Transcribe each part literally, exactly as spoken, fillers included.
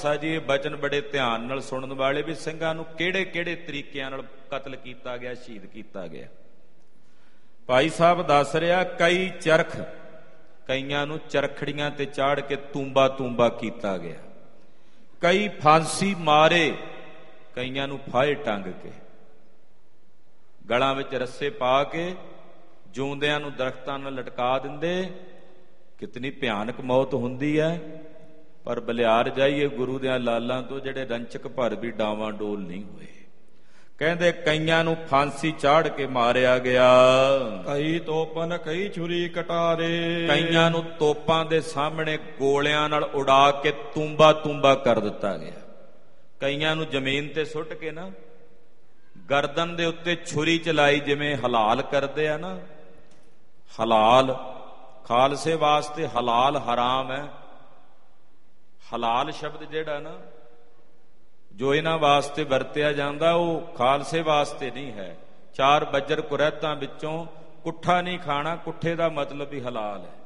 ਜੀ ਬਚਨ ਬੜੇ ਧਿਆਨ ਨਾਲ ਸੁਣਨ ਵਾਲੇ ਵੀ ਸਿੰਘਾਂ ਨੂੰ ਕਿਹੜੇ ਕਿਹੜੇ ਤਰੀਕਿਆਂ ਨਾਲ ਕਤਲ ਕੀਤਾ ਗਿਆ, ਸ਼ਹੀਦ ਕੀਤਾ ਗਿਆ। ਭਾਈ ਸਾਹਿਬ ਦੱਸ ਰਿਹਾ, ਕਈ ਚਰਖ, ਕਈਆਂ ਨੂੰ ਚਰਖੜੀਆਂ ਤੇ ਚਾੜ ਕੇ ਤੂੰਬਾ ਤੂੰਬਾ ਕੀਤਾ ਗਿਆ, ਕਈ ਫਾਂਸੀ ਮਾਰੇ, ਕਈਆਂ ਨੂੰ ਫਾਹੇ ਟੰਗ ਕੇ, ਗਲਾਂ ਵਿੱਚ ਰੱਸੇ ਪਾ ਕੇ ਜਿਉਂਦਿਆਂ ਨੂੰ ਦਰਖਤਾਂ ਨਾਲ ਲਟਕਾ ਦਿੰਦੇ। ਕਿਤਨੀ ਭਿਆਨਕ ਮੌਤ ਹੁੰਦੀ ਹੈ। ਪਰ ਬਲਿਆਰ ਜਾਈਏ ਗੁਰੂ ਦਿਆਂ ਲਾਲਾਂ ਤੋਂ, ਜਿਹੜੇ ਰੰਚਕ ਭਰ ਵੀ ਡਾਵਾਂ ਡੋਲ ਨਹੀਂ ਹੋਏ। ਕਹਿੰਦੇ ਕਈਆਂ ਨੂੰ ਫਾਂਸੀ ਚਾੜ ਕੇ ਮਾਰਿਆ ਗਿਆ, ਕਈ ਤੋਪਨ ਕਈ ਛੁਰੀ ਕਟਾਰੇ, ਕਈਆਂ ਨੂੰ ਤੋਪਾਂ ਦੇ ਸਾਹਮਣੇ ਗੋਲਿਆਂ ਨਾਲ ਉਡਾ ਕੇ ਤੂੰਬਾ ਤੂੰਬਾ ਕਰ ਦਿੱਤਾ ਗਿਆ। ਕਈਆਂ ਨੂੰ ਜ਼ਮੀਨ ਤੇ ਸੁੱਟ ਕੇ ਨਾ ਗਰਦਨ ਦੇ ਉੱਤੇ ਛੁਰੀ ਚਲਾਈ, ਜਿਵੇਂ ਹਲਾਲ ਕਰਦੇ ਆ ਨਾ। ਹਲਾਲ ਖਾਲਸੇ ਵਾਸਤੇ ਹਲਾਲ ਹਰਾਮ ਹੈ। ਹਲਾਲ ਸ਼ਬਦ ਜਿਹੜਾ ਨਾ ਜੋ ਇਹਨਾਂ ਵਾਸਤੇ ਵਰਤਿਆ ਜਾਂਦਾ, ਉਹ ਖਾਲਸੇ ਵਾਸਤੇ ਨਹੀਂ ਹੈ। ਚਾਰ ਬੱਜਰ ਕੁਰੈਤਾਂ ਵਿੱਚੋਂ ਕੁੱਠਾ ਨਹੀਂ ਖਾਣਾ, ਕੁੱਠੇ ਦਾ ਮਤਲਬ ਵੀ ਹਲਾਲ ਹੈ।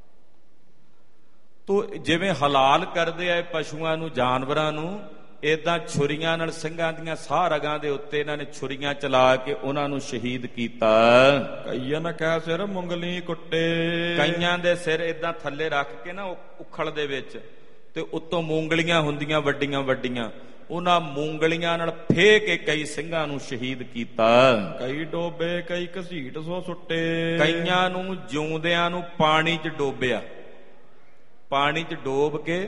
ਤੋ ਜਿਵੇਂ ਹਲਾਲ ਕਰਦੇ ਆ ਪਸ਼ੂਆਂ ਨੂੰ, ਜਾਨਵਰਾਂ ਨੂੰ, ਏਦਾਂ ਛੁਰੀਆਂ ਨਾਲ ਸਿੰਘਾਂ ਦੀਆਂ ਸਾਹ ਰਗਾਂ ਦੇ ਉੱਤੇ ਇਹਨਾਂ ਨੇ ਛੁਰੀਆਂ ਚਲਾ ਕੇ ਉਹਨਾਂ ਨੂੰ ਸ਼ਹੀਦ ਕੀਤਾ। ਕਈਆਂ ਕੈ ਸਿਰ ਮੁੰਗਲੀ ਕੁੱਟੇ, ਕਈਆਂ ਦੇ ਸਿਰ ਏਦਾਂ ਥੱਲੇ ਰੱਖ ਕੇ ਨਾ ਉਖਲ ਦੇ ਵਿੱਚ, ਤੇ ਉੱਤੋਂ ਮੂੰਗਲੀਆਂ ਹੁੰਦੀਆਂ ਵੱਡੀਆਂ ਵੱਡੀਆਂ, ਉਹਨਾਂ ਮੂੰਗਲੀਆਂ ਨਾਲ ਫੇ ਕੇ ਕਈ ਸਿੰਘਾਂ ਨੂੰ ਸ਼ਹੀਦ ਕੀਤਾ। ਕਈ ਡੋਬੇ ਕਈ ਘਸੀਟ ਸੋ ਸੁੱਟੇ, ਕਈਆਂ ਨੂੰ ਜਿਉਂਦਿਆਂ ਨੂੰ ਪਾਣੀ 'ਚ ਡੋਬਿਆ, ਪਾਣੀ 'ਚ ਡੋਬ ਕੇ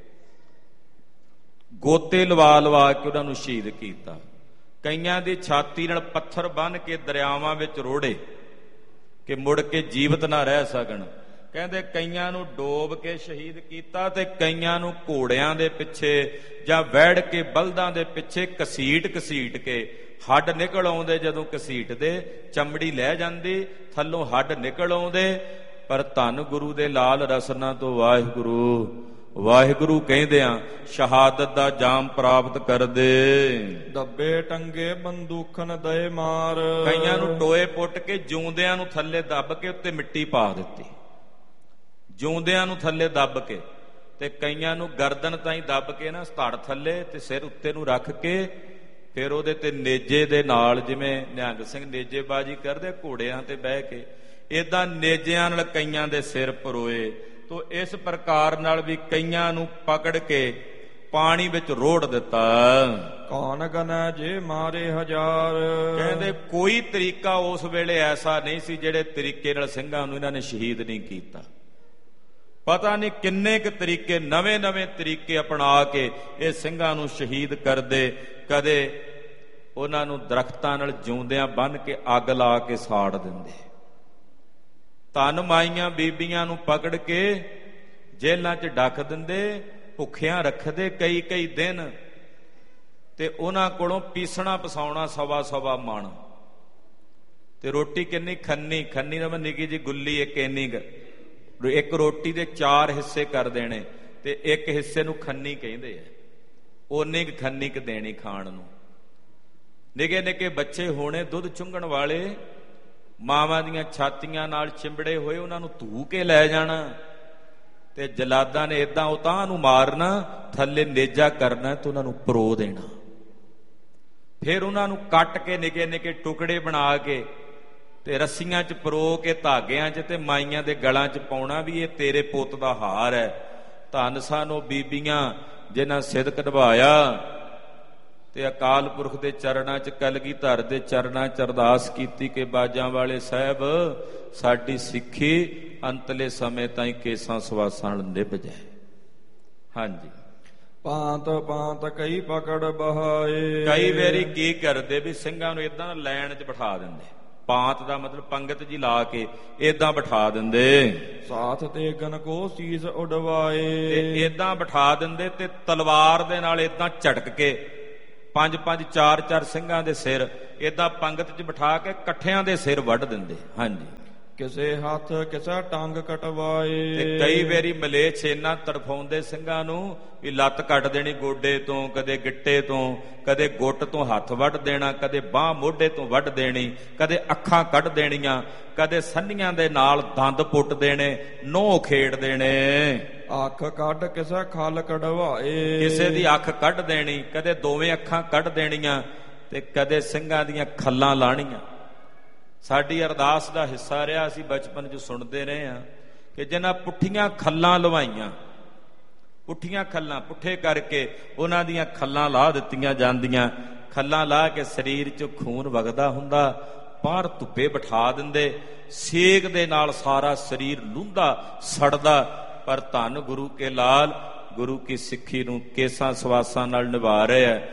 ਗੋਤੇ ਲਵਾ ਲਵਾ ਕੇ ਉਹਨਾਂ ਨੂੰ ਸ਼ਹੀਦ ਕੀਤਾ। ਕਈਆਂ ਦੀ ਛਾਤੀ ਨਾਲ ਪੱਥਰ ਬੰਨ੍ਹ ਕੇ ਦਰਿਆਵਾਂ ਵਿੱਚ ਰੋੜੇ ਕਿ ਮੁੜ ਕੇ ਜੀਵਤ ਨਾ ਰਹਿ ਸਕਣ। ਕਹਿੰਦੇ ਕਈਆਂ ਨੂੰ ਡੋਬ ਕੇ ਸ਼ਹੀਦ ਕੀਤਾ, ਤੇ ਕਈਆਂ ਨੂੰ ਘੋੜਿਆਂ ਦੇ ਪਿੱਛੇ ਜਾਂ ਵਹਿੜ ਕੇ ਬਲਦਾਂ ਦੇ ਪਿੱਛੇ ਘਸੀਟ ਘਸੀਟ ਕੇ, ਹੱਡ ਨਿਕਲ ਆਉਂਦੇ ਜਦੋਂ ਘਸੀਟਦੇ, ਚਮੜੀ ਲੈ ਜਾਂਦੀ, ਥੱਲੋਂ ਹੱਡ ਨਿਕਲ ਆਉਂਦੇ। ਪਰ ਧੰਨ ਗੁਰੂ ਦੇ ਲਾਲ ਰਸਨਾ ਤੋਂ ਵਾਹਿਗੁਰੂ ਵਾਹਿਗੁਰੂ ਕਹਿੰਦਿਆਂ ਸ਼ਹਾਦਤ ਦਾ ਜਾਮ ਪ੍ਰਾਪਤ ਕਰਦੇ। ਦੱਬੇ ਟੰਗੇ ਬੰਦੂਖਨ ਦਏ ਮਾਰ, ਕਈਆਂ ਨੂੰ ਟੋਏ ਪੁੱਟ ਕੇ ਜਿਉਂਦਿਆਂ ਨੂੰ ਥੱਲੇ ਦੱਬ ਕੇ ਉੱਤੇ ਮਿੱਟੀ ਪਾ ਦਿੱਤੀ, ਜਿਉਂਦਿਆਂ ਨੂੰ ਥੱਲੇ ਦੱਬ ਕੇ, ਤੇ ਕਈਆਂ ਨੂੰ ਗਰਦਨ ਤਾਈਂ ਦੱਬ ਕੇ ਨਾ ਧੜ ਥੱਲੇ ਤੇ ਸਿਰ ਉੱਤੇ ਨੂੰ ਰੱਖ ਕੇ, ਫਿਰ ਉਹਦੇ ਤੇ ਨੇਜੇ ਦੇ ਨਾਲ, ਜਿਵੇਂ ਨਿਹੰਗ ਸਿੰਘ ਨੇਜੇਬਾਜ਼ੀ ਕਰਦੇ ਘੋੜਿਆਂ ਤੇ ਬਹਿ ਕੇ, ਏਦਾਂ ਨੇਜਿਆਂ ਨਾਲ ਕਈਆਂ ਦੇ ਸਿਰ ਪਰੋਏ। ਤੋ ਇਸ ਪ੍ਰਕਾਰ ਨਾਲ ਵੀ ਕਈਆਂ ਨੂੰ ਪਕੜ ਕੇ ਪਾਣੀ ਵਿੱਚ ਰੋੜ ਦਿੱਤਾ। ਕੌਣ ਗਨੈ ਜੇ ਮਾਰੇ ਹਜ਼ਾਰ, ਕਹਿੰਦੇ ਕੋਈ ਤਰੀਕਾ ਉਸ ਵੇਲੇ ਐਸਾ ਨਹੀਂ ਸੀ ਜਿਹੜੇ ਤਰੀਕੇ ਨਾਲ ਸਿੰਘਾਂ ਨੂੰ ਇਹਨਾਂ ਨੇ ਸ਼ਹੀਦ ਨਹੀਂ ਕੀਤਾ। ਪਤਾ ਨਹੀਂ ਕਿੰਨੇ ਕੁ ਤਰੀਕੇ, ਨਵੇਂ ਨਵੇਂ ਤਰੀਕੇ ਅਪਣਾ ਕੇ ਇਹ ਸਿੰਘਾਂ ਨੂੰ ਸ਼ਹੀਦ ਕਰਦੇ। ਕਦੇ ਉਹਨਾਂ ਨੂੰ ਦਰਖਤਾਂ ਨਾਲ ਜਿਉਂਦਿਆਂ ਬੰਨ੍ਹ ਕੇ ਅੱਗ ਲਾ ਕੇ ਸਾੜ ਦਿੰਦੇ। ਧਨ ਮਾਈਆਂ ਬੀਬੀਆਂ ਨੂੰ ਪਕੜ ਕੇ ਜੇਲ੍ਹਾਂ 'ਚ ਡੱਕ ਦਿੰਦੇ, ਭੁੱਖਿਆਂ ਰੱਖਦੇ ਕਈ ਕਈ ਦਿਨ, ਤੇ ਉਹਨਾਂ ਕੋਲੋਂ ਪੀਸਣਾ ਪਸਾਉਣਾ ਸਵਾ ਸਵਾ ਮਣ, ਤੇ ਰੋਟੀ ਕਿੰਨੀ ਖੰਨੀ, ਖੰਨੀ ਨਾ ਨਿੱਕੀ ਜਿਹੀ ਗੁੱਲੀ ਇੱਕ ਇੰਨੀ, ਇੱਕ ਰੋਟੀ ਦੇ ਚਾਰ ਹਿੱਸੇ ਕਰ ਦੇਣੇ, ਤੇ ਇੱਕ ਹਿੱਸੇ ਨੂੰ ਖੰਨੀ ਕਹਿੰਦੇ ਆ। ਓਨੀ ਕੁ ਖੰਨੀ ਕੁ ਦੇਣੀ ਖਾਣ ਨੂੰ। ਨਿੱਕੇ ਨਿੱਕੇ ਬੱਚੇ ਹੋਣੇ ਦੁੱਧ ਚੁੰਘਣ ਵਾਲੇ, ਮਾਵਾਂ ਦੀਆਂ ਛਾਤੀਆਂ ਨਾਲ ਚਿੰਬੜੇ ਹੋਏ, ਉਹਨਾਂ ਨੂੰ ਧੂ ਕੇ ਲੈ ਜਾਣਾ, ਤੇ ਜਲਾਦਾਂ ਨੇ ਏਦਾਂ ਉਤਾਂਹ ਨੂੰ ਮਾਰਨਾ, ਥੱਲੇ ਨੇਜਾ ਕਰਨਾ ਤੇ ਉਹਨਾਂ ਨੂੰ ਪਰੋ ਦੇਣਾ। ਫਿਰ ਉਹਨਾਂ ਨੂੰ ਕੱਟ ਕੇ ਨਿੱਕੇ ਨਿੱਕੇ ਟੁਕੜੇ ਬਣਾ ਕੇ ਤੇ ਰੱਸੀਆਂ 'ਚ ਪਰੋ ਕੇ, ਧਾਗਿਆਂ 'ਚ, ਤੇ ਮਾਈਆਂ ਦੇ ਗਲਾਂ 'ਚ ਪਾਉਣਾ ਵੀ ਇਹ ਤੇਰੇ ਪੁੱਤ ਦਾ ਹਾਰ ਹੈ। ਧੰਨ ਸਨ ਉਹ ਬੀਬੀਆਂ ਜਿਨ੍ਹਾਂ ਸਿਦਕ ਨਿਭਾਇਆ, ਤੇ ਅਕਾਲ ਪੁਰਖ ਦੇ ਚਰਨਾਂ 'ਚ, ਕਲਗੀਧਰ ਦੇ ਚਰਨਾਂ 'ਚ ਅਰਦਾਸ ਕੀਤੀ ਕਿ ਬਾਜਾਂ ਵਾਲੇ ਸਾਹਿਬ ਸਾਡੀ ਸਿੱਖੀ ਅੰਤਲੇ ਸਮੇਂ ਤਾਈਂ ਕੇਸਾਂ ਸਵਾਸਾਂ ਨਾਲ ਨਿਭ ਜਾਏ। ਹਾਂਜੀ। ਪਾਂਤ ਪਾਂਤ ਕਈ ਪਕੜ ਬਹਾਏ, ਕਈ ਵਾਰੀ ਕੀ ਕਰਦੇ ਵੀ ਸਿੰਘਾਂ ਨੂੰ ਏਦਾਂ ਲਾਈਨ 'ਚ ਬਿਠਾ ਦਿੰਦੇ। ਪਾਂਤ ਦਾ ਮਤਲਬ ਪੰਗਤ ਜੀ ਲਾ ਕੇ ਏਦਾਂ ਬਿਠਾ ਦਿੰਦੇ। ਸਾਥ ਤੇ ਗਨ ਕੋ ਸੀਸ ਉਡਵਾਏ, ਤੇ ਏਦਾਂ ਬਿਠਾ ਦਿੰਦੇ, ਤੇ ਤਲਵਾਰ ਦੇ ਨਾਲ ਏਦਾਂ ਝਟਕ ਕੇ ਪੰਜ ਪੰਜ ਚਾਰ ਚਾਰ ਸਿੰਘਾਂ ਦੇ ਸਿਰ ਏਦਾਂ ਪੰਗਤ 'ਚ ਬਿਠਾ ਕੇ ਇਕੱਠਿਆਂ ਦੇ ਸਿਰ ਵੱਢ ਦਿੰਦੇ। ਹਾਂਜੀ। ਕਿਸੇ ਹੱਥ ਕਿਸੇ ਟੰਗ ਕਟਵਾਏ। ਤੇ ਕਈ ਵਾਰੀ ਮਲੇਛ ਇੰਨਾ ਤੜਫਾਉਂਦੇ ਸਿੰਘਾਂ ਨੂੰ ਵੀ ਲੱਤ ਕੱਟ ਦੇਣੀ ਗੋਡੇ ਤੋਂ, ਕਦੇ ਗਿੱਟੇ ਤੋਂ, ਕਦੇ ਗੁੱਟ ਤੋਂ ਹੱਥ ਵੱਢ ਦੇਣਾ, ਕਦੇ ਬਾਂਹ ਮੋਢੇ ਤੋਂ ਵੱਢ ਦੇਣੀ, ਕਦੇ ਅੱਖਾਂ ਕੱਢ ਦੇਣੀਆਂ, ਕਦੇ ਸੰਨੀਆਂ ਦੇ ਨਾਲ ਦੰਦ ਪੁੱਟ ਦੇਣੇ, ਨੋਹ ਖੇੜ ਦੇਣੇ। ਅੱਖ ਕੱਢ ਕਿਸੇ ਖੱਲ ਕਢਵਾਏ। ਕਿਸੇ ਦੀ ਅੱਖ ਕੱਢ ਦੇਣੀ, ਕਦੇ ਦੋਵੇਂ ਅੱਖਾਂ ਕੱਢ ਦੇਣੀਆਂ, ਤੇ ਕਦੇ ਸਿੰਘਾਂ ਦੀਆਂ ਖੱਲਾਂ ਲਾਣੀਆਂ। ਸਾਡੀ ਅਰਦਾਸ ਦਾ ਹਿੱਸਾ ਰਿਹਾ, ਅਸੀਂ ਬਚਪਨ 'ਚ ਸੁਣਦੇ ਰਹੇ ਹਾਂ ਕਿ ਜਿਹਨਾਂ ਪੁੱਠੀਆਂ ਖੱਲਾਂ ਲਵਾਈਆਂ, ਪੁੱਠੀਆਂ ਖੱਲਾਂ ਪੁੱਠੇ ਕਰਕੇ ਉਹਨਾਂ ਦੀਆਂ ਖੱਲਾਂ ਲਾਹ ਦਿੱਤੀਆਂ ਜਾਂਦੀਆਂ। ਖੱਲਾਂ ਲਾਹ ਕੇ ਸਰੀਰ 'ਚ ਖੂਨ ਵਗਦਾ ਹੁੰਦਾ, ਬਾਹਰ ਧੁੱਪੇ ਬਿਠਾ ਦਿੰਦੇ, ਸੇਕ ਦੇ ਨਾਲ ਸਾਰਾ ਸਰੀਰ ਲੂੰਦਾ ਸੜਦਾ। ਪਰ ਧੰਨ ਗੁਰੂ ਕੇ ਲਾਲ ਗੁਰੂ ਕੀ ਸਿੱਖੀ ਨੂੰ ਕੇਸਾਂ ਸਵਾਸਾਂ ਨਾਲ ਨਿਭਾ ਰਹੇ ਹੈ।